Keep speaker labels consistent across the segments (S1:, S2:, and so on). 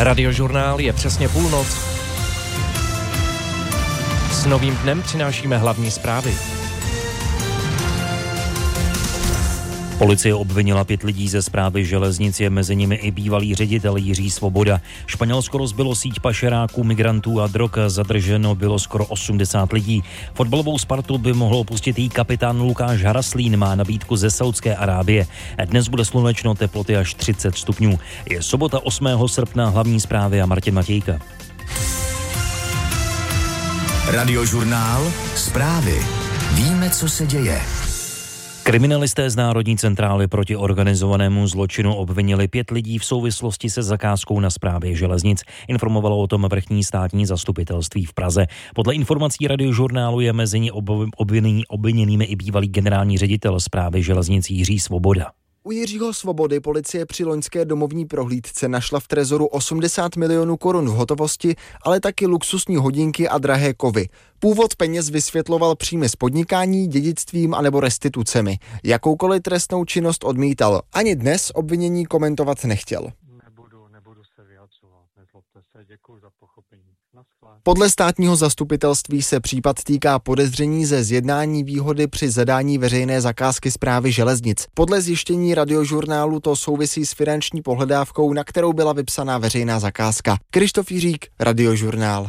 S1: Radiožurnál je přesně půlnoc. S novým dnem přinášíme hlavní zprávy.
S2: Policie obvinila 5 lidí ze správy železnic, je mezi nimi i bývalý ředitel Jiří Svoboda. Španělsko rozbilo síť pašeráků, migrantů a drog, zadrženo bylo skoro 80 lidí. Fotbalovou Spartu by mohl opustit i kapitán Lukáš Haraslín, má nabídku ze Saúdské Arábie. Dnes bude slunečno, teploty až 30 stupňů. Je sobota 8. srpna, hlavní zprávy a Martin Matějka.
S3: Radiožurnál, zprávy. Víme, co se děje.
S2: Kriminalisté z Národní centrály proti organizovanému zločinu obvinili 5 lidí v souvislosti se zakázkou na správě železnic. Informovalo o tom vrchní státní zastupitelství v Praze. Podle informací Radiožurnálu je mezi obviněnými i bývalý generální ředitel správy železnic Jiří Svoboda.
S4: U Jiřího Svobody policie při loňské domovní prohlídce našla v trezoru 80 milionů korun v hotovosti, ale taky luxusní hodinky a drahé kovy. Původ peněz vysvětloval příjmy z podnikání, dědictvím anebo restitucemi. Jakoukoliv trestnou činnost odmítal. Ani dnes obvinění komentovat nechtěl.
S5: Nebudu se vyjadřovat, nezlobte se, děkuji za pochopení.
S4: Podle státního zastupitelství se případ týká podezření ze zjednání výhody při zadání veřejné zakázky správy železnic. Podle zjištění Radiožurnálu to souvisí s finanční pohledávkou, na kterou byla vypsaná veřejná zakázka. Krištof Jiřík, Radiožurnál.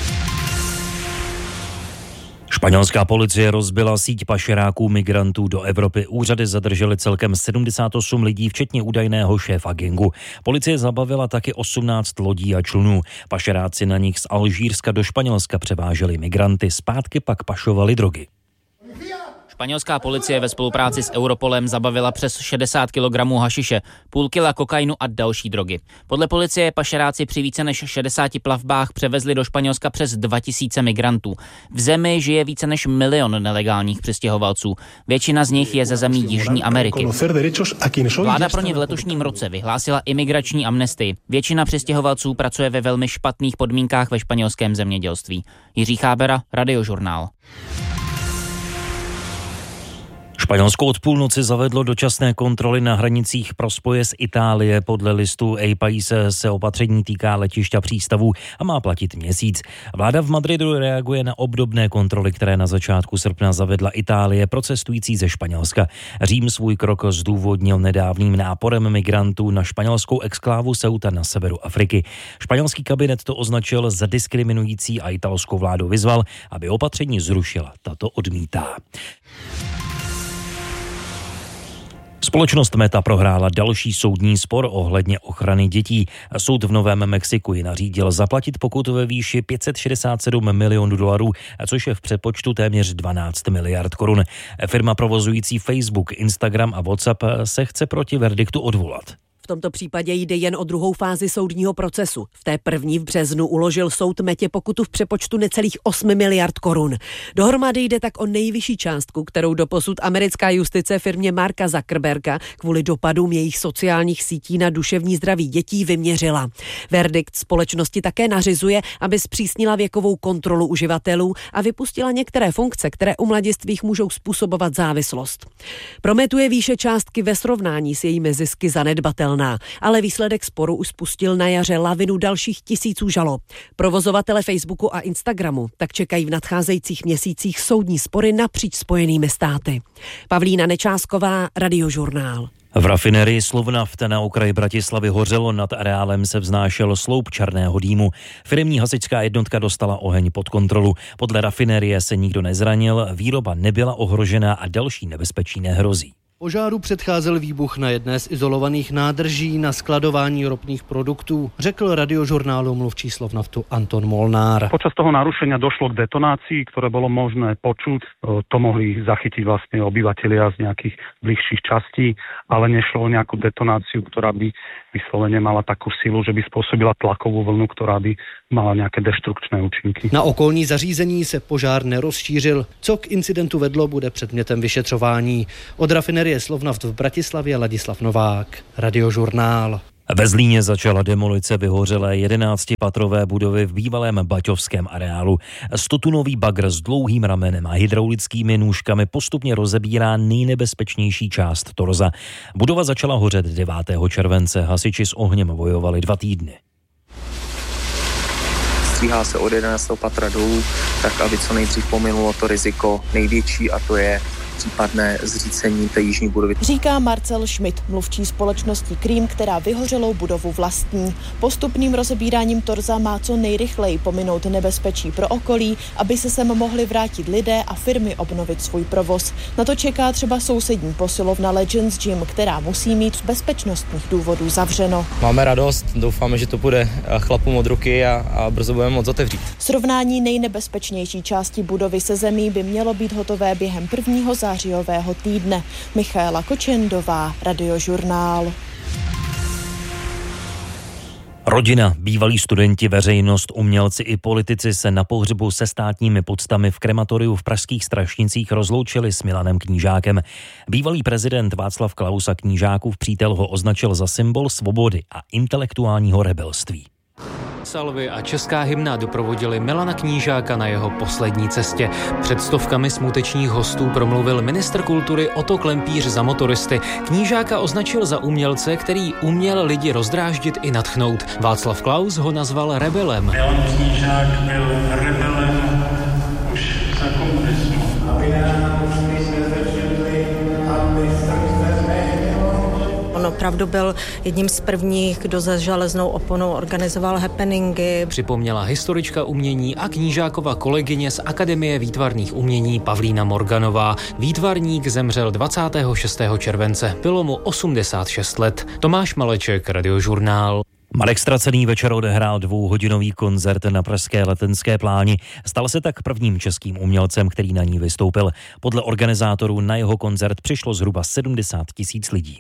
S2: Španělská policie rozbila síť pašeráků migrantů do Evropy. Úřady zadržely celkem 78 lidí, včetně údajného šéfa gangu. Policie zabavila taky 18 lodí a člunů. Pašeráci na nich z Alžírska do Španělska převáželi migranty, zpátky pak pašovali drogy.
S6: Španělská policie ve spolupráci s Europolem zabavila přes 60 kg hašiše, půl kila kokainu a další drogy. Podle policie pašeráci při více než 60 plavbách převezli do Španělska přes 2000 migrantů. V zemi žije více než 1 milion nelegálních přistěhovalců. Většina z nich je ze zemí Jižní Ameriky. Vláda pro ně v letošním roce vyhlásila imigrační amnestii. Většina přistěhovalců pracuje ve velmi špatných podmínkách ve španělském zemědělství. Jiří Chábera, Radiožurnál.
S2: Španělsko od půlnoci zavedlo dočasné kontroly na hranicích pro spoje z Itálie. Podle listu El País se opatření týká letišť a přístavů a má platit měsíc. Vláda v Madridu reaguje na obdobné kontroly, které na začátku srpna zavedla Itálie pro cestující ze Španělska. Řím svůj krok zdůvodnil nedávným náporem migrantů na španělskou exklávu Ceuta na severu Afriky. Španělský kabinet to označil za diskriminující a italskou vládu vyzval, aby opatření zrušila. Tato odmítá. Společnost Meta prohrála další soudní spor ohledně ochrany dětí. Soud v Novém Mexiku ji nařídil zaplatit pokutu ve výši $567 milionů, což je v přepočtu téměř 12 miliard korun. Firma provozující Facebook, Instagram a WhatsApp se chce proti verdiktu odvolat.
S7: V tomto případě jde jen o druhou fázi soudního procesu. V té první v březnu uložil soud Metě pokutu v přepočtu necelých 8 miliard korun. Dohromady jde tak o nejvyšší částku, kterou doposud americká justice firmě Marka Zuckerberga kvůli dopadům jejich sociálních sítí na duševní zdraví dětí vyměřila. Verdikt společnosti také nařizuje, aby zpřísnila věkovou kontrolu uživatelů a vypustila některé funkce, které u mladistvých můžou způsobovat závislost. Pro Metu je výše částky ve srovnání s jejími zisky zanedbatelná. Ale výsledek sporu už spustil na jaře lavinu dalších tisíců žalob. Provozovatele Facebooku a Instagramu tak čekají v nadcházejících měsících soudní spory napříč Spojenými státy. Pavlína Nečásková, Radiožurnál.
S2: V rafinérii Slovnaft na okraji Bratislavy hořelo, nad areálem se vznášel sloup černého dýmu. Firemní hasičská jednotka dostala oheň pod kontrolu. Podle rafinérie se nikdo nezranil, výroba nebyla ohrožena a další nebezpečí nehrozí.
S8: Požáru předcházel výbuch na jedné z izolovaných nádrží na skladování ropných produktů, řekl Radiožurnálu mluvčí Slovnaftu Anton Molnár.
S5: Počas toho narušenia došlo k detonácii, ktoré bolo možné počuť. To mohli zachytiť vlastne obyvatelia z nejakých bližších častí, ale nešlo o nejakú detonáciu, ktorá by vyslovene mala takú silu, že by spôsobila tlakovú vlnu, ktorá by mala nějaké destrukčné účinky.
S8: Na okolní zařízení se požár nerozšířil. Co k incidentu vedlo, bude předmětem vyšetřování. Od rafinerie Slovnaft v Bratislavě Ladislav Novák, Radiožurnál.
S2: Ve Zlíně začala demolice vyhořelé 11patrové budovy v bývalém baťovském areálu. 100tunový bagr s dlouhým ramenem a hydraulickými nůžkami postupně rozebírá nejnebezpečnější část torza. Budova začala hořet 9. července, hasiči s ohněm bojovali 2 týdny.
S9: stříhá se od 11. patra dolů, tak aby co nejdřív pominulo to riziko největší, a to je případné zřícení té jižní budovy.
S10: Říká Marcel Schmidt, mluvčí společnosti Cream, která vyhořelou budovu vlastní. Postupným rozebíráním torza má co nejrychleji pominout nebezpečí pro okolí, aby se sem mohli vrátit lidé a firmy obnovit svůj provoz. Na to čeká třeba sousední posilovna Legends Gym, která musí mít z bezpečnostních důvodů zavřeno.
S11: Máme radost, doufáme, že to půjde chlapům od ruky a brzo budeme moct otevřít.
S10: Srovnání nejnebezpečnější části budovy se zemí by mělo být hotové během 1. zářijového týdne. Michaela Kočendová, Radiožurnál.
S2: Rodina, bývalí studenti, veřejnost, umělci i politici se na pohřbu se státními poctami v krematoriu v pražských Strašnicích rozloučili s Milanem Knížákem. Bývalý prezident Václav Klaus a Knížákův přítel ho označil za symbol svobody a intelektuálního rebelství.
S12: Salvy a česká hymna doprovodili Milana Knížáka na jeho poslední cestě. Před stovkami smutečních hostů promluvil ministr kultury Otto Klempíř za motoristy. Knížáka označil za umělce, který uměl lidi rozdráždit i nadchnout. Václav Klaus ho nazval rebelem.
S13: Milan Knížák byl rebelem už za komunismu.
S14: On opravdu byl jedním z prvních, kdo za železnou oponou organizoval happeningy.
S12: Připomněla historička umění a Knížákova kolegyně z Akademie výtvarných umění Pavlína Morganová. Výtvarník zemřel 26. července. Bylo mu 86 let. Tomáš Maleček, Radiožurnál.
S2: Marek Stracený večer odehrál 2hodinový koncert na pražské Letenské pláni. Stal se tak prvním českým umělcem, který na ní vystoupil. Podle organizátorů na jeho koncert přišlo zhruba 70 000 lidí.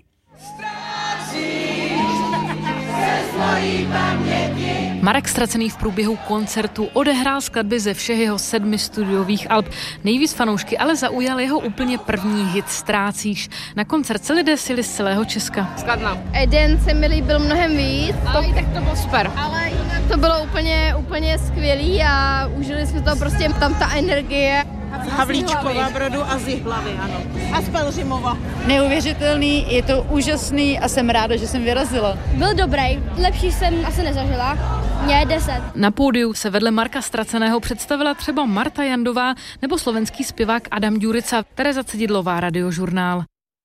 S15: Marek Stracený v průběhu koncertu odehrál skladby ze všech jeho 7 studiových alb. Nejvíc fanoušky ale zaujal jeho úplně první hit Ztrácíš. Na koncert se lidé sjeli z celého Česka.
S16: Skladná. Eden se mi líbil mnohem víc. Ale tak to bylo super. Ale jinak to bylo úplně skvělý a užili jsme to, prostě tam ta energie.
S17: Havlíčkova Brodu a z Jihlavy, ano. A z Pelhřimova.
S18: Neuvěřitelný, je to úžasný a jsem ráda, že jsem vyrazila.
S19: Byl dobrý, lepší jsem asi nezažila. Mě 10.
S15: Na pódiu se vedle Marka Straceného představila třeba Marta Jandová nebo slovenský zpěvák Adam Ďurica. Tereza Cedidlová, Radiožurnál.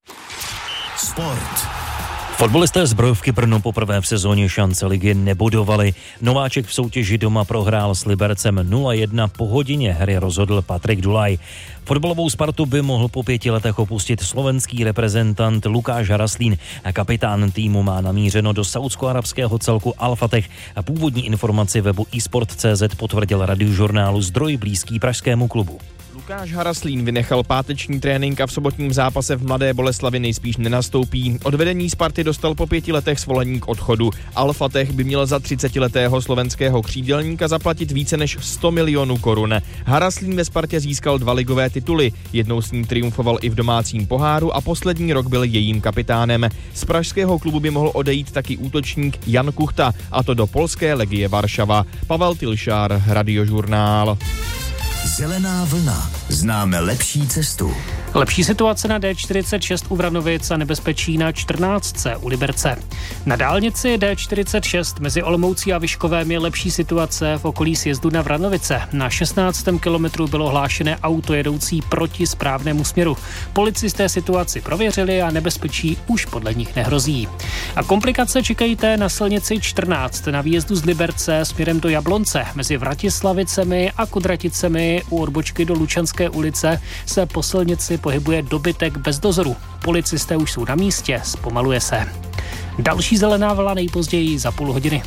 S3: Sport.
S2: Fotbalisté Zbrojovky Brno poprvé v sezóně šance ligy nebodovali. Nováček v soutěži doma prohrál s Libercem 0-1, po hodině hry rozhodl Patrik Dulaj. Fotbalovou Spartu by mohl po 5 letech opustit slovenský reprezentant Lukáš Haraslín. Kapitán týmu má namířeno do saúdsko-arabského celku Al-Fateh. Původní informaci webu eSport.cz potvrdil Radiožurnálu zdroj blízký pražskému klubu.
S20: Lukáš Haraslín vynechal páteční trénink a v sobotním zápase v Mladé Boleslavi nejspíš nenastoupí. Od vedení Sparty dostal po 5 letech svolení k odchodu. Al-Fateh by měl za 30letého slovenského křídelníka zaplatit více než 100 milionů korun. Haraslín ve Spartě získal 2 ligové tituly. Jednou s ním triumfoval i v domácím poháru a poslední rok byl jejím kapitánem. Z pražského klubu by mohl odejít taky útočník Jan Kuchta, a to do polské Legie Varšava. Pavel Tilšár, Radiožurnál.
S3: Zelená vlna. Známe lepší cestu.
S21: Lepší situace na D46 u Vranovic a nebezpečí na 14. u Liberce. Na dálnici D46 mezi Olomoucí a Vyškovem je lepší situace v okolí sjezdu na Vranovice. Na 16. kilometru bylo hlášené auto jedoucí proti správnému směru. Policisté situaci prověřili a nebezpečí už podle nich nehrozí. A komplikace čekejte na silnici 14 na výjezdu z Liberce směrem do Jablonce. Mezi Vratislavicemi a Kudraticemi u odbočky do Lučanské ulice se po silnici pohybuje dobytek bez dozoru. Policisté už jsou na místě, zpomaluje se. Další zelená vlna nejpozději za půl hodiny.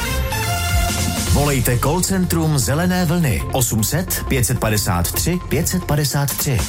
S3: Volejte call centrum Zelené vlny 800 553 553.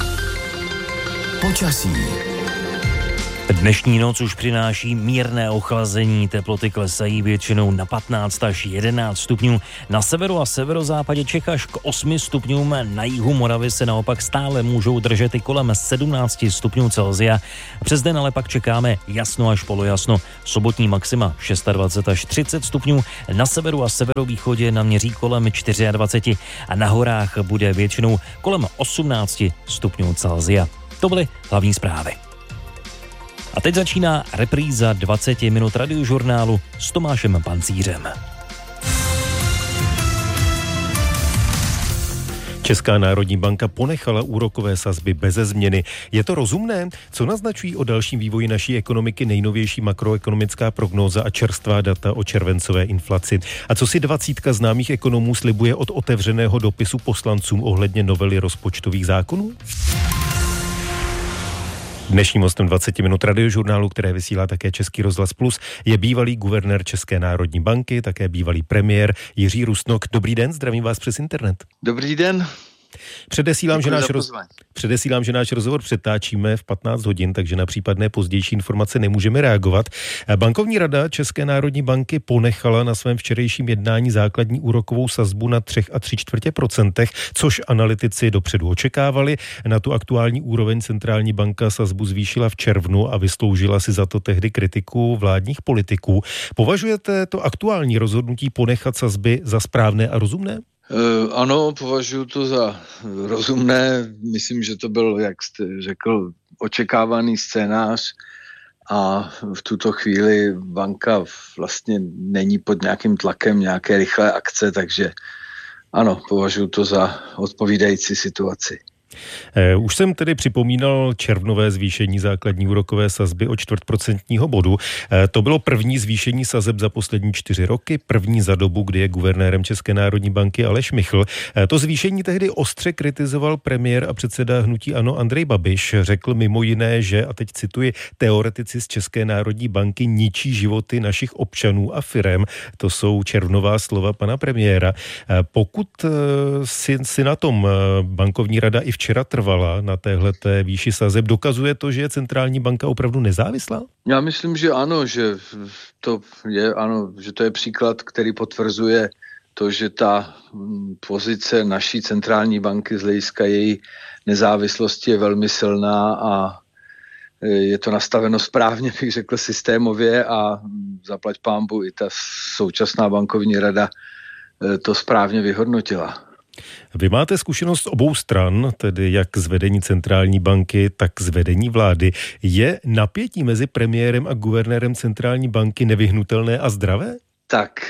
S3: Počasí.
S2: Dnešní noc už přináší mírné ochlazení, teploty klesají většinou na 15 až 11 stupňů. Na severu a severozápadě Čech až k 8 stupňům, na jihu Moravy se naopak stále můžou držet i kolem 17 stupňů Celsia. Přes den ale pak čekáme jasno až polojasno. Sobotní maxima 26 až 30 stupňů, na severu a severovýchodě naměří kolem 24 a na horách bude většinou kolem 18 stupňů Celsia. To byly hlavní zprávy. A teď začíná repríza 20 minut Radiožurnálu s Tomášem Pancířem.
S1: Česká národní banka ponechala úrokové sazby beze změny. Je to rozumné? Co naznačují o dalším vývoji naší ekonomiky nejnovější makroekonomická prognóza a čerstvá data o červencové inflaci? A co si 20 známých ekonomů slibuje od otevřeného dopisu poslancům ohledně novely rozpočtových zákonů? Dnešním hostem 20 minut radiožurnálu, které vysílá také Český rozhlas Plus, je bývalý guvernér České národní banky, také bývalý premiér Jiří Rusnok. Dobrý den, zdravím vás přes internet.
S22: Dobrý den.
S1: Předesílám, že náš rozhovor přetáčíme v 15 hodin, takže na případné pozdější informace nemůžeme reagovat. Bankovní rada České národní banky ponechala na svém včerejším jednání základní úrokovou sazbu na 3,75%, což analytici dopředu očekávali. Na tu aktuální úroveň centrální banka sazbu zvýšila v červnu a vysloužila si za to tehdy kritiku vládních politiků. Považujete to aktuální rozhodnutí ponechat sazby za správné a rozumné?
S22: Ano, považuji to za rozumné. Myslím, že to byl, jak jste řekl, očekávaný scénář a v tuto chvíli banka vlastně není pod nějakým tlakem nějaké rychlé akce, takže ano, považuji to za odpovídající situaci.
S1: Už jsem tedy připomínal červnové zvýšení základní úrokové sazby o 4% bodu. To bylo první zvýšení sazeb za poslední 4 roky, první za dobu, kdy je guvernérem České národní banky Aleš Michl. To zvýšení tehdy ostře kritizoval premiér a předseda hnutí ANO Andrej Babiš. Řekl mimo jiné, že, a teď cituji, teoretici z České národní banky ničí životy našich občanů a firem. To jsou červnová slova pana premiéra. Pokud si na tom bankovní rada i včera trvala na téhleté výši sazeb, dokazuje to, že je centrální banka opravdu nezávislá?
S22: Já myslím, že ano, že to je příklad, který potvrzuje to, že ta pozice naší centrální banky z hlediska její nezávislosti je velmi silná a je to nastaveno správně, bych řekl, systémově a zaplať pánbu i ta současná bankovní rada to správně vyhodnotila.
S1: Vy máte zkušenost obou stran, tedy jak z vedení centrální banky, tak z vedení vlády. Je napětí mezi premiérem a guvernérem centrální banky nevyhnutelné a zdravé?
S22: Tak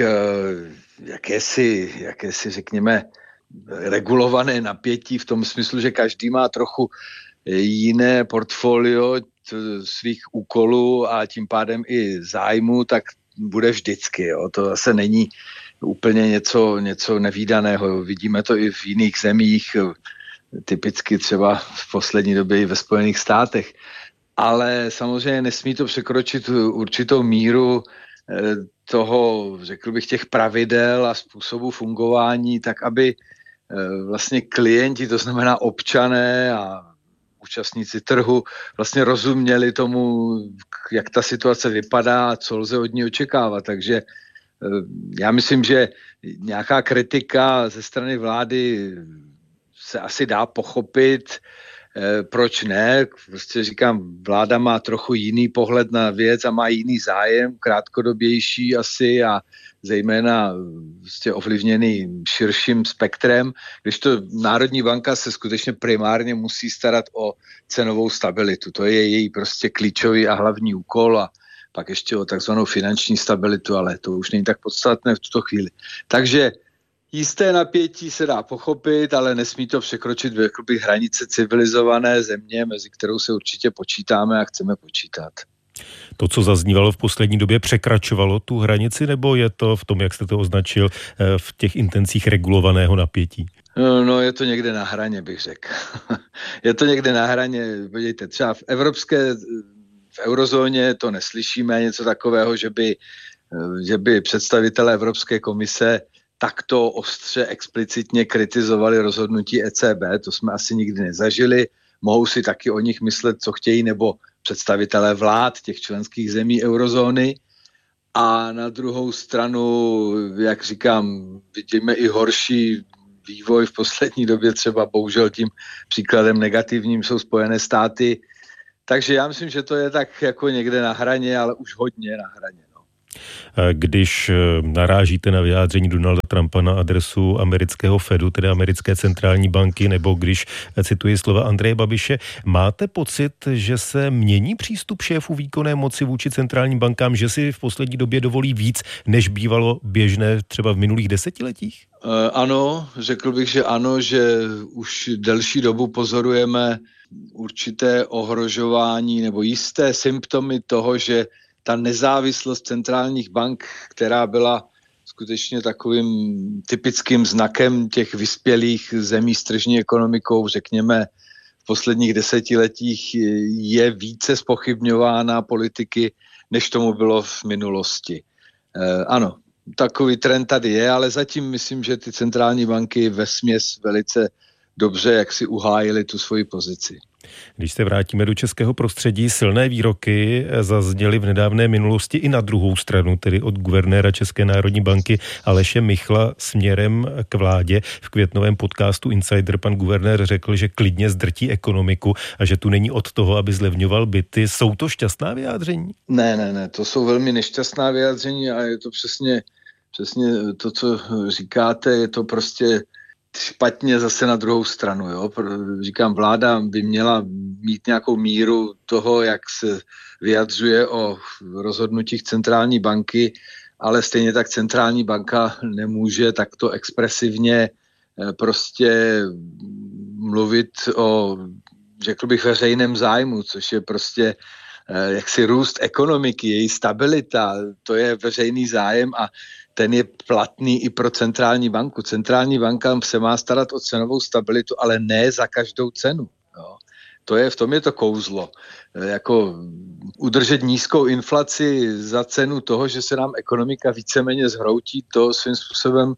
S22: jakési řekněme, regulované napětí v tom smyslu, že každý má trochu jiné portfolio svých úkolů a tím pádem i zájmu, tak bude vždycky. Jo. To zase není úplně něco nevídaného. Vidíme to i v jiných zemích, typicky třeba v poslední době i ve Spojených státech. Ale samozřejmě nesmí to překročit určitou míru toho, řekl bych, těch pravidel a způsobu fungování, tak aby vlastně klienti, to znamená občané a účastníci trhu, vlastně rozuměli tomu, jak ta situace vypadá a co lze od ní očekávat. Takže já myslím, že nějaká kritika ze strany vlády se asi dá pochopit, proč ne. Prostě říkám, vláda má trochu jiný pohled na věc a má jiný zájem, krátkodobější asi a zejména prostě ovlivněný širším spektrem, když to Národní banka se skutečně primárně musí starat o cenovou stabilitu. To je její prostě klíčový a hlavní úkol a pak ještě o takzvanou finanční stabilitu, ale to už není tak podstatné v tuto chvíli. Takže jisté napětí se dá pochopit, ale nesmí to překročit hranice civilizované země, mezi kterou se určitě počítáme a chceme počítat.
S1: To, co zaznívalo v poslední době, překračovalo tu hranici, nebo je to v tom, jak jste to označil, v těch intencích regulovaného napětí?
S22: No, je to někde na hraně, bych řekl. Je to někde na hraně, podívejte, třeba v eurozóně to neslyšíme, něco takového, že by představitelé Evropské komise takto ostře explicitně kritizovali rozhodnutí ECB, to jsme asi nikdy nezažili. Mohou si taky o nich myslet, co chtějí, nebo představitelé vlád těch členských zemí eurozóny. A na druhou stranu, jak říkám, vidíme i horší vývoj v poslední době, třeba bohužel tím příkladem negativním jsou Spojené státy. Takže já myslím, že to je tak jako někde na hraně, ale už hodně na hraně. No.
S1: Když narážíte na vyjádření Donalda Trumpa na adresu amerického Fedu, tedy americké centrální banky, nebo když cituji slova Andreje Babiše, máte pocit, že se mění přístup šéfů výkonné moci vůči centrálním bankám, že si v poslední době dovolí víc, než bývalo běžné třeba v minulých desetiletích?
S22: Ano, řekl bych, že ano, že už delší dobu pozorujeme určité ohrožování nebo jisté symptomy toho, že ta nezávislost centrálních bank, která byla skutečně takovým typickým znakem těch vyspělých zemí s tržní ekonomikou, řekněme, v posledních desetiletích, je více zpochybňována politiky, než tomu bylo v minulosti. Ano, takový trend tady je, ale zatím myslím, že ty centrální banky vesměs velice dobře, jak si uhájili tu svoji pozici.
S1: Když se vrátíme do českého prostředí, silné výroky zazněly v nedávné minulosti i na druhou stranu, tedy od guvernéra České národní banky Aleše Michla směrem k vládě. V květnovém podcastu Insider pan guvernér řekl, že klidně zdrtí ekonomiku a že tu není od toho, aby zlevňoval byty. Jsou to šťastná vyjádření?
S22: Ne, to jsou velmi nešťastná vyjádření a je to přesně to, co říkáte, je to prostě špatně zase na druhou stranu. Jo? Říkám, vláda by měla mít nějakou míru toho, jak se vyjadřuje o rozhodnutích centrální banky, ale stejně tak centrální banka nemůže takto expresivně prostě mluvit o, řekl bych, veřejném zájmu, což je prostě jaksi růst ekonomiky, její stabilita, to je veřejný zájem a ten je platný i pro centrální banku. Centrální banka se má starat o cenovou stabilitu, ale ne za každou cenu. Jo. V tom je to kouzlo. Jako udržet nízkou inflaci za cenu toho, že se nám ekonomika víceméně zhroutí, to svým způsobem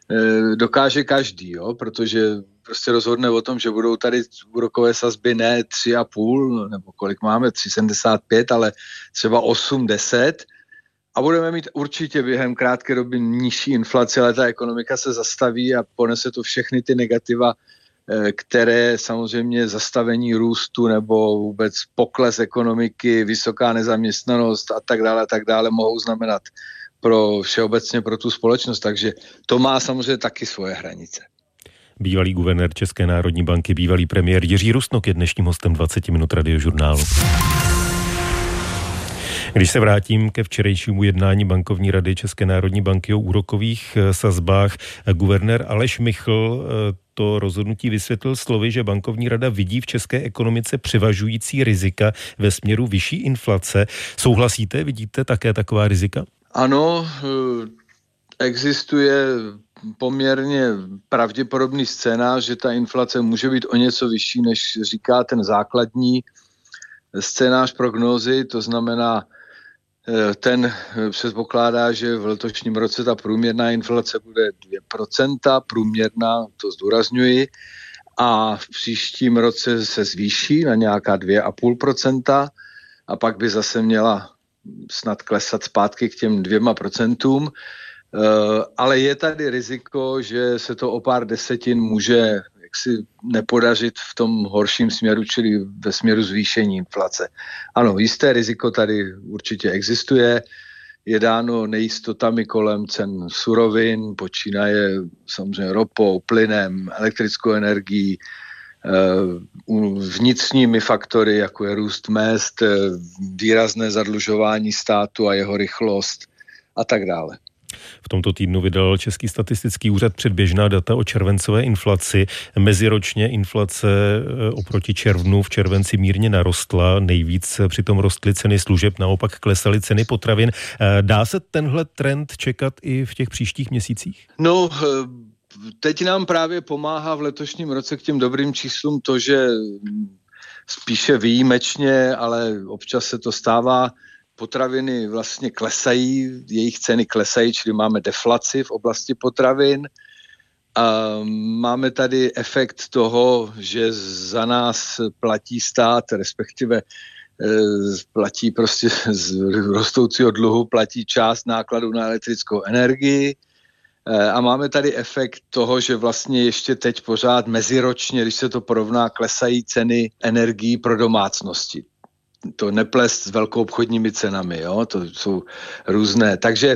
S22: dokáže každý, jo, protože prostě rozhodne o tom, že budou tady úrokové sazby ne 3,5, nebo kolik máme, 3,75, ale třeba 8, 10, a budeme mít určitě během krátké doby nižší inflaci, ale ta ekonomika se zastaví a ponese to všechny ty negativa, které samozřejmě zastavení růstu nebo vůbec pokles ekonomiky, vysoká nezaměstnanost a tak dále mohou znamenat všeobecně pro tu společnost. Takže to má samozřejmě taky svoje hranice.
S1: Bývalý guvernér České národní banky, bývalý premiér Jiří Rusnok je dnešním hostem 20 minut Radiožurnálu. Když se vrátím ke včerejšímu jednání bankovní rady České národní banky o úrokových sazbách, guvernér Aleš Michl to rozhodnutí vysvětlil slovy, že bankovní rada vidí v české ekonomice převažující rizika ve směru vyšší inflace. Souhlasíte? Vidíte také taková rizika?
S22: Ano, existuje poměrně pravděpodobný scénář, že ta inflace může být o něco vyšší, než říká ten základní scénář prognózy, to znamená, ten předpokládá, že v letošním roce ta průměrná inflace bude 2%, průměrná, to zdůrazňuji, a v příštím roce se zvýší na nějaká 2,5% a pak by zase měla snad klesat zpátky k těm 2%. Ale je tady riziko, že se to o pár desetin může jaksi nepodařit v tom horším směru, čili ve směru zvýšení inflace. Ano, jisté riziko tady určitě existuje, je dáno nejistotami kolem cen surovin, počínaje samozřejmě ropou, plynem, elektrickou energií, vnitřními faktory, jako je růst mezd, výrazné zadlužování státu a jeho rychlost a tak dále.
S1: V tomto týdnu vydal Český statistický úřad předběžná data o červencové inflaci. Meziročně inflace oproti červnu v červenci mírně narostla, nejvíc přitom rostly ceny služeb, naopak klesaly ceny potravin. Dá se tenhle trend čekat i v těch příštích měsících?
S22: No, teď nám právě pomáhá v letošním roce k těm dobrým číslům to, že spíše výjimečně, ale občas se to stává, potraviny vlastně klesají, jejich ceny klesají, čili máme deflaci v oblasti potravin. A máme tady efekt toho, že za nás platí stát, respektive platí prostě z rostoucího dluhu, platí část nákladů na elektrickou energii. A máme tady efekt toho, že vlastně ještě teď pořád meziročně, když se to porovná, klesají ceny energií pro domácnosti. to neplést s velkoobchodními cenami, jo? To jsou různé. Takže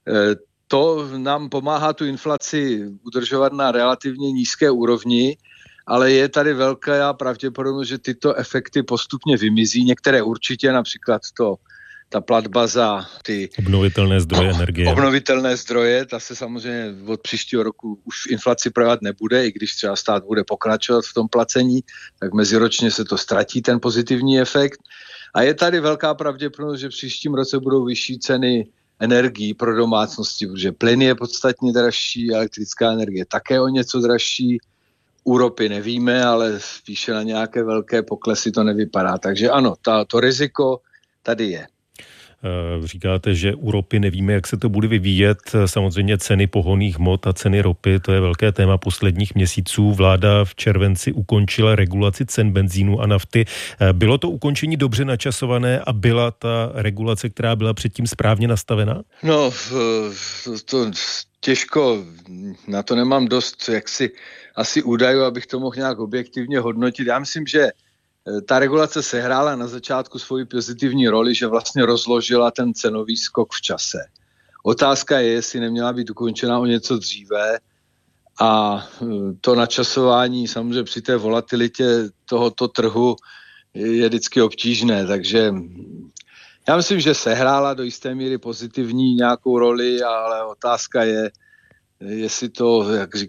S22: to nám pomáhá tu inflaci udržovat na relativně nízké úrovni, ale je tady velká pravděpodobnost, že tyto efekty postupně vymizí. Některé určitě, například ta platba za ty
S1: obnovitelné zdroje energie.
S22: Obnovitelné zdroje, ta se samozřejmě od příštího roku už v inflaci projevat nebude, i když třeba stát bude pokračovat v tom placení, tak meziročně se to ztratí, ten pozitivní efekt. A je tady velká pravděpodobnost, že v příštím roce budou vyšší ceny energií pro domácnosti, protože plyn je podstatně dražší, elektrická energie také o něco dražší, u ropy nevíme, ale spíše na nějaké velké poklesy to nevypadá. Takže ano, to riziko tady je.
S1: Říkáte, že u ropy nevíme, jak se to bude vyvíjet. Samozřejmě ceny pohonných hmot a ceny ropy, to je velké téma posledních měsíců. Vláda v červenci ukončila regulaci cen benzínu a nafty. Bylo to ukončení dobře načasované a byla ta regulace, která byla předtím správně nastavená?
S22: No, to těžko, na to nemám dost asi údajů, abych to mohl nějak objektivně hodnotit. Já myslím, že ta regulace sehrála na začátku svoji pozitivní roli, že vlastně rozložila ten cenový skok v čase. Otázka je, jestli neměla být ukončena o něco dříve a to načasování samozřejmě při té volatilitě tohoto trhu je vždycky obtížné, takže já myslím, že sehrála do jisté míry pozitivní nějakou roli, ale otázka je, jestli to,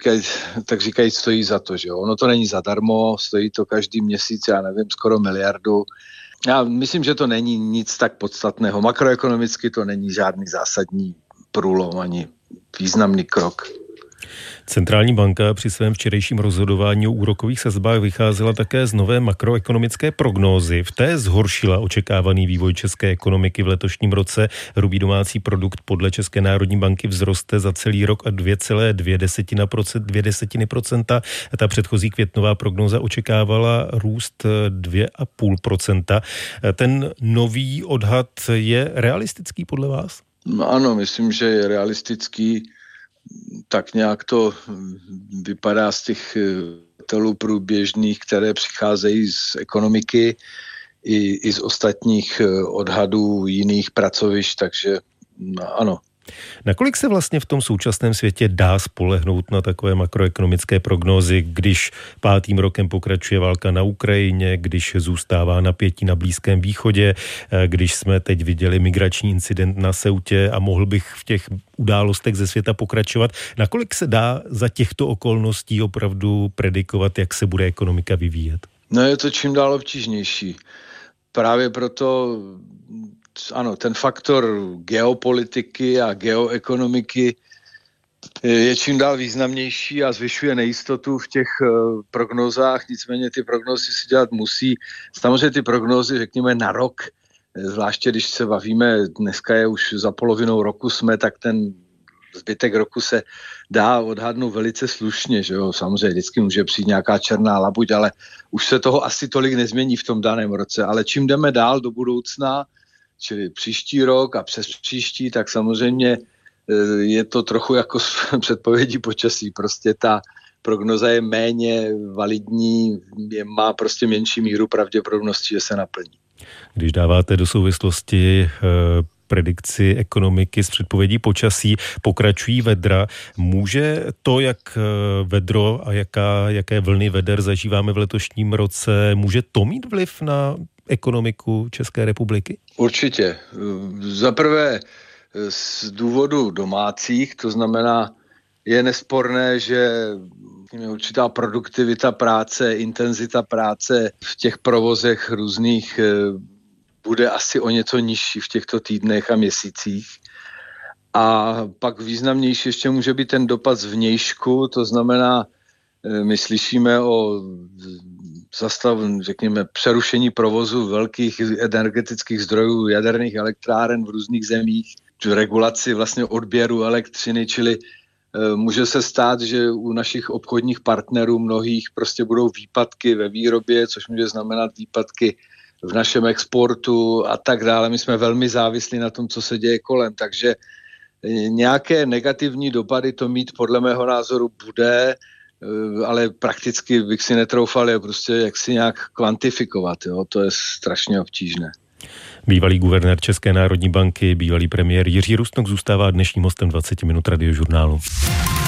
S22: tak říkají, stojí za to, že jo. Ono to není zadarmo, stojí to každý měsíc, já nevím, skoro 1 miliardu. Já myslím, že to není nic tak podstatného. Makroekonomicky to není žádný zásadní průlom ani významný krok.
S1: Centrální banka při svém včerejším rozhodování o úrokových sazbách vycházela také z nové makroekonomické prognózy. V té zhoršila očekávaný vývoj české ekonomiky v letošním roce. Hrubý domácí produkt podle České národní banky vzroste za celý rok o 2,2%. Ta předchozí květnová prognóza očekávala růst 2,5%. Ten nový odhad je realistický podle vás?
S22: No ano, myslím, že je realistický. Tak nějak to vypadá z těch telů průběžných, které přicházejí z ekonomiky i z ostatních odhadů jiných pracovišť, takže ano.
S1: Nakolik se vlastně v tom současném světě dá spolehnout na takové makroekonomické prognózy, když 5. rokem pokračuje válka na Ukrajině, když zůstává napětí na Blízkém východě, když jsme teď viděli migrační incident na Ceutě a mohl bych v těch událostech ze světa pokračovat. Nakolik se dá za těchto okolností opravdu predikovat, jak se bude ekonomika vyvíjet?
S22: No je to čím dál obtížnější. Právě proto ano, ten faktor geopolitiky a geoekonomiky je čím dál významnější a zvyšuje nejistotu v těch prognózách, nicméně ty prognózy si dělat musí. Samozřejmě ty prognózy, řekněme, na rok, zvláště když se bavíme, dneska je už za polovinou roku jsme, tak ten zbytek roku se dá odhadnout velice slušně, že jo, samozřejmě vždycky může přijít nějaká černá labuť, ale už se toho asi tolik nezmění v tom daném roce, ale čím jdeme dál do budoucna, čili příští rok a přes příští, tak samozřejmě je to trochu jako předpovědí počasí. Prostě ta prognoza je méně validní, má prostě menší míru pravděpodobnosti, že se naplní.
S1: Když dáváte do souvislosti predikci ekonomiky s předpovědí počasí, pokračují vedra. Může to, jak vedro a jaké vlny veder zažíváme v letošním roce, může to mít vliv na ekonomiku České republiky?
S22: Určitě. Za prvé z důvodu domácích, to znamená, je nesporné, že určitá produktivita práce, intenzita práce v těch provozech různých bude asi o něco nižší v těchto týdnech a měsících. A pak významnější ještě může být ten dopad zvnějšku, to znamená, my slyšíme o řekněme, přerušení provozu velkých energetických zdrojů, jaderných elektráren v různých zemích, regulaci vlastně odběru elektřiny, čili může se stát, že u našich obchodních partnerů mnohých prostě budou výpadky ve výrobě, což může znamenat výpadky v našem exportu a tak dále. My jsme velmi závislí na tom, co se děje kolem, takže nějaké negativní dopady to mít podle mého názoru bude. ale prakticky bych si netroufal je prostě jaksi nějak kvantifikovat, jo? To je strašně obtížné.
S1: Bývalý guvernér České národní banky, bývalý premiér Jiří Rusnok zůstává dnešním hostem 20 minut Radiožurnálu.